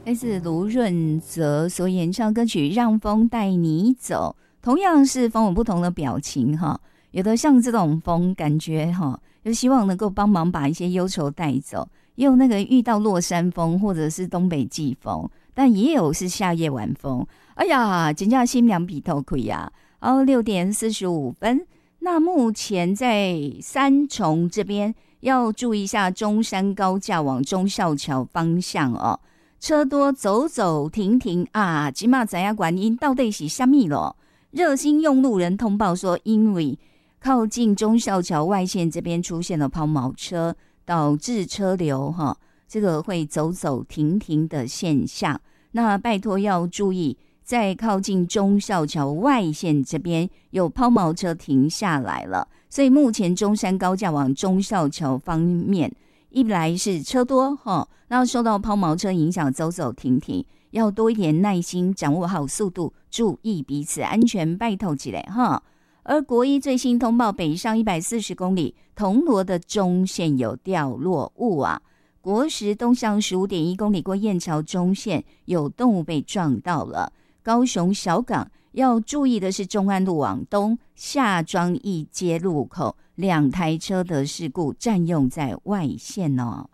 来自卢润泽所演唱歌曲《让风带你走》，同样是风有不同的表情哈。有的像这种风，感觉哈，就希望能够帮忙把一些忧愁带走；也有那个遇到落山风或者是东北季风，但也有是夏夜晚风。哎呀，真叫心凉鼻头亏呀！6:45，那目前在三重这边要注意一下中山高架往忠孝桥方向哦。车多走走停停啊，起码知影原因到底是什么咯？热心用路人通报说，因为靠近忠孝桥外线这边出现了抛锚车，导致车流哈，这个会走走停停的现象。那拜托要注意，在靠近忠孝桥外线这边有抛锚车停下来了，所以目前中山高架往忠孝桥方面。一来是车多哈，然后受到抛锚车影响，走走停停，要多一点耐心，掌握好速度，注意彼此安全，拜托起来哈。而国一最新通报，北上140公里，铜锣的中线有掉落物啊。国十东向15.1公里过燕桥中线有动物被撞到了。高雄小港要注意的是，中安路往东下庄一街路口2台车的事故占用在外线哦。